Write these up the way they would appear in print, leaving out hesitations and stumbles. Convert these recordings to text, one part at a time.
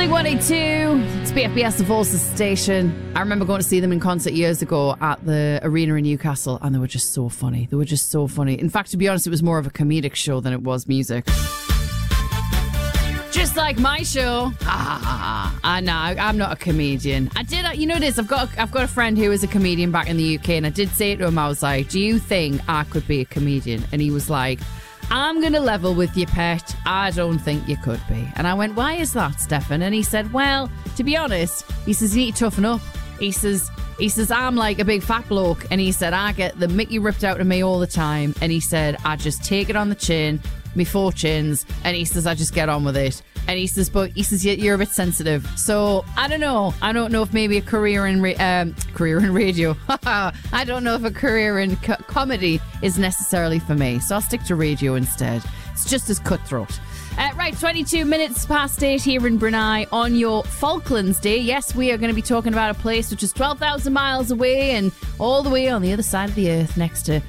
Blink 182, it's BFBS, the Forces station. I remember going to see them in concert years ago at the arena in Newcastle, and they were just so funny. They were just so funny. In fact, to be honest, it was more of a comedic show than it was music. Just like my show. I know, I'm not a comedian. You know this, I've got a friend who is a comedian back in the UK, and I did say to him, I was like, do you think I could be a comedian? And he was like, I'm going to level with you, pet. I don't think you could be. And I went, why is that, Stefan? And he said, well, to be honest, he says, you need to toughen up. He says, I'm like a big fat bloke. And he said, I get the Mickey ripped out of me all the time. And he said, I just take it on the chin, me 4 chins. And he says, I just get on with it. And he says, but he says, you're a bit sensitive. So I don't know. I don't know if maybe a career in radio. I don't know if a career in comedy is necessarily for me. So I'll stick to radio instead. It's just as cutthroat. Right, 22 minutes past 8 here in Brunei on your Falklands Day. Yes, we are going to be talking about a place which is 12,000 miles away and all the way on the other side of the earth next to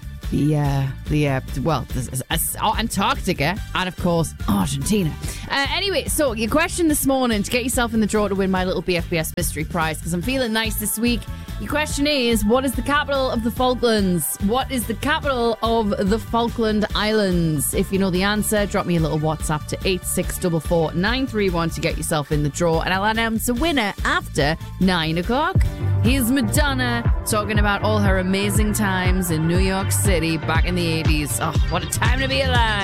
Antarctica and, of course, Argentina. Anyway, so your question this morning to get yourself in the draw to win my little BFBS mystery prize, because I'm feeling nice this week. Your question is, what is the capital of the Falklands? What is the capital of the Falkland Islands? If you know the answer, drop me a little WhatsApp to 8644 931 to get yourself in the draw, and I'll announce a winner after 9 o'clock. Here's Madonna talking about all her amazing times in New York City back in the 80s. Oh, what a time to be alive.